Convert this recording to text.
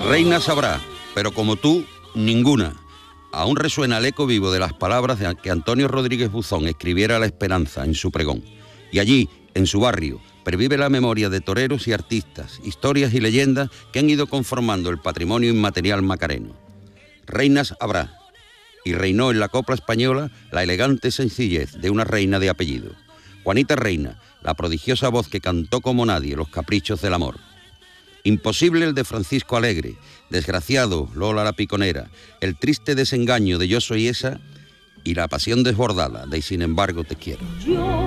Reina sabrá, pero como tú, ninguna. Aún resuena el eco vivo de las palabras de que Antonio Rodríguez Buzón escribiera la esperanza en su pregón. Y allí, en su barrio, pervive la memoria de toreros y artistas, historias y leyendas que han ido conformando el patrimonio inmaterial macareno. Reinas habrá, y reinó en la copla española la elegante sencillez de una reina de apellido. Juanita Reina, la prodigiosa voz que cantó como nadie los caprichos del amor. Imposible el de Francisco Alegre, desgraciado Lola la Piconera, el triste desengaño de Yo soy esa y la pasión desbordada de Sin embargo te quiero.